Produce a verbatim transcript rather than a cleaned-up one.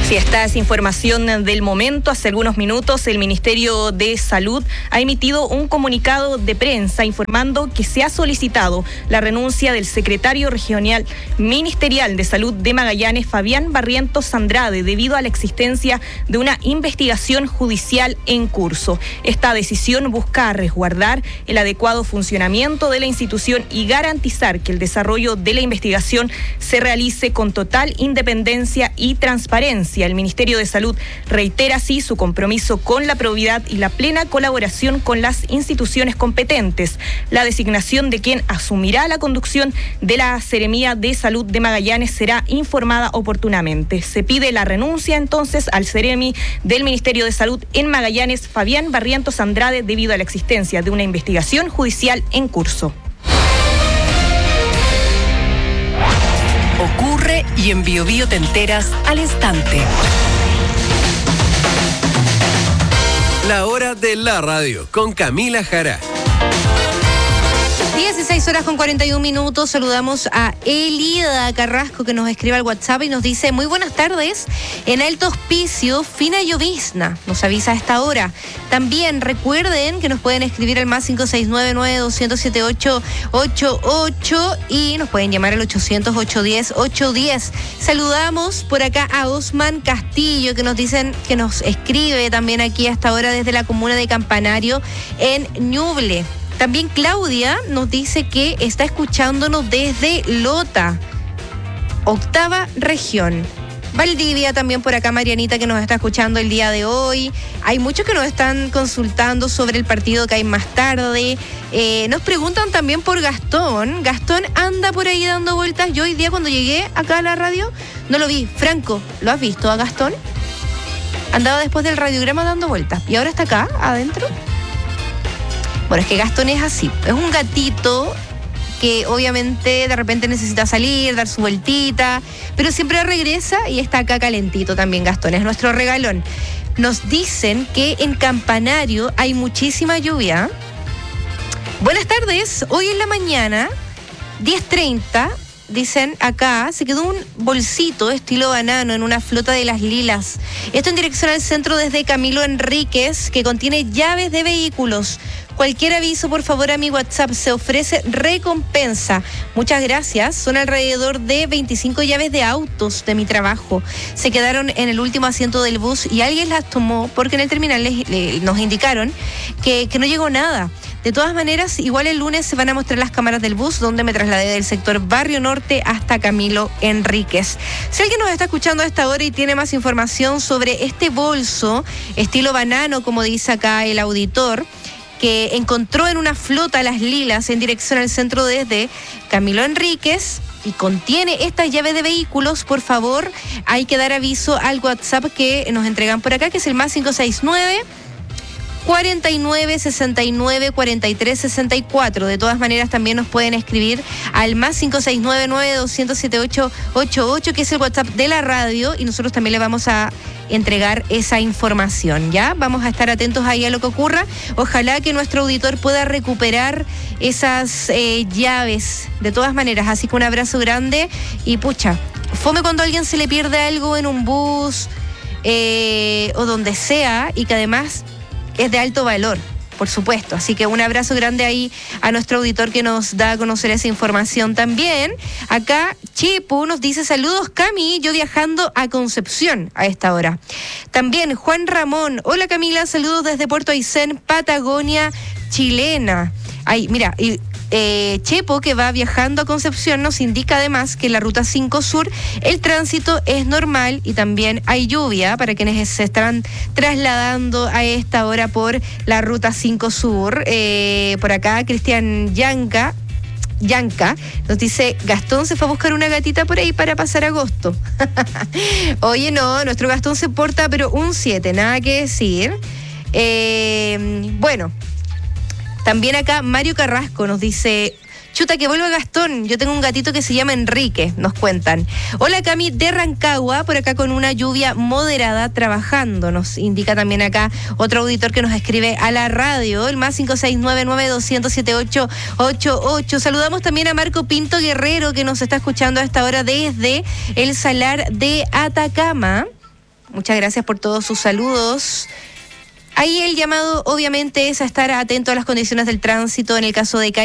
Si esta es información del momento, hace algunos minutos el Ministerio de Salud ha emitido un comunicado de prensa informando que se ha solicitado la renuncia del secretario regional ministerial de Salud de Magallanes, Fabián Barrientos Andrade, debido a la existencia de una investigación judicial en curso. Esta decisión busca resguardar el adecuado funcionamiento de la institución y garantizar que el desarrollo de la investigación se realice con total independencia y transparencia. El Ministerio de Salud reitera así su compromiso con la probidad y la plena colaboración con las instituciones competentes. La designación de quien asumirá la conducción de la Seremía de Salud de Magallanes será informada oportunamente. Se pide la renuncia entonces al Seremi del Ministerio de Salud en Magallanes, Fabián Barrientos Andrade, debido a la existencia de una investigación judicial en curso. Ocurre y en Bio Bio te enteras al instante. La hora de la radio con Camila Jara. dieciséis horas con cuarenta y un minutos. Saludamos a Elida Carrasco, que nos escribe al WhatsApp y nos dice: muy buenas tardes, en Alto Hospicio, fina llovizna, nos avisa a esta hora. También recuerden que nos pueden escribir al más cinco seis nueve nueve dos cero siete ocho ocho ocho y nos pueden llamar al ochocientos, ochocientos diez, ochocientos diez. Saludamos por acá a Osman Castillo, que nos dicen que nos escribe también aquí a esta hora desde la comuna de Campanario en Ñuble. También Claudia nos dice que está escuchándonos desde Lota, octava región. Valdivia también por acá, Marianita, que nos está escuchando el día de hoy. Hay muchos que nos están consultando sobre el partido que hay más tarde. Eh, nos preguntan también por Gastón. Gastón anda por ahí dando vueltas. Yo hoy día cuando llegué acá a la radio no lo vi. Franco, ¿lo has visto a Gastón? Andaba después del radiograma dando vueltas. ¿Y ahora está acá, adentro? Bueno, es que Gastón es así, es un gatito que obviamente de repente necesita salir, dar su vueltita, pero siempre regresa y está acá calentito también. Gastón es nuestro regalón. Nos dicen que en Campanario hay muchísima lluvia. Buenas tardes, hoy en la mañana, diez treinta, dicen acá, se quedó un bolsito estilo banano en una flota de Las Lilas. Esto en dirección al centro desde Camilo Enríquez, que contiene llaves de vehículos. Cualquier aviso, por favor, a mi WhatsApp. Se ofrece recompensa. Muchas gracias. Son alrededor de veinticinco llaves de autos de mi trabajo. Se quedaron en el último asiento del bus y alguien las tomó porque en el terminal les, les, nos indicaron que, que no llegó nada. De todas maneras, igual el lunes se van a mostrar las cámaras del bus donde me trasladé del sector Barrio Norte hasta Camilo Enríquez. Si alguien nos está escuchando a esta hora y tiene más información sobre este bolso, estilo banano, como dice acá el auditor, que encontró en una flota Las Lilas en dirección al centro desde Camilo Enríquez y contiene estas llaves de vehículos, por favor, hay que dar aviso al WhatsApp que nos entregan por acá, que es el más cinco seis nueve, cuarenta y nueve, sesenta y nueve, cuarenta y tres, sesenta y cuatro. De todas maneras, también nos pueden escribir al más cinco seis nueve nueve dos cero siete ocho ocho ocho, que es el WhatsApp de la radio, y nosotros también le vamos a entregar esa información, ¿ya? Vamos a estar atentos ahí a lo que ocurra. Ojalá que nuestro auditor pueda recuperar esas eh, llaves, de todas maneras. Así que un abrazo grande y pucha, fome cuando a alguien se le pierde algo en un bus eh, o donde sea, y que además es de alto valor, por supuesto. Así que un abrazo grande ahí a nuestro auditor que nos da a conocer esa información también. Acá Chepo nos dice: saludos, Cami, yo viajando a Concepción a esta hora. También Juan Ramón: hola Camila, saludos desde Puerto Aysén, Patagonia chilena. Ay, mira, y Eh, Chepo, que va viajando a Concepción, nos indica además que en la ruta cinco Sur el tránsito es normal y también hay lluvia para quienes se están trasladando a esta hora por la ruta cinco Sur. Eh, por acá Cristian Yanca Yanca nos dice: Gastón se fue a buscar una gatita por ahí para pasar agosto. Oye, no, nuestro Gastón se porta pero un siete, nada que decir. Eh, bueno, también acá Mario Carrasco nos dice: chuta, que vuelva Gastón, yo tengo un gatito que se llama Enrique, nos cuentan. Hola Cami, de Rancagua, por acá con una lluvia moderada trabajando, nos indica también acá otro auditor que nos escribe a la radio, el más cinco seis nueve nueve dos cero siete ocho ocho ocho. Saludamos también a Marco Pinto Guerrero, que nos está escuchando a esta hora desde el Salar de Atacama. Muchas gracias por todos sus saludos. Ahí el llamado obviamente es a estar atento a las condiciones del tránsito en el caso de calle